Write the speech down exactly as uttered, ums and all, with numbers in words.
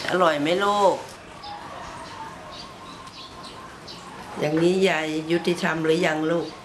อร่อยไหมลูกอย่างนี้ยายยุติธรรมหรือยังลูก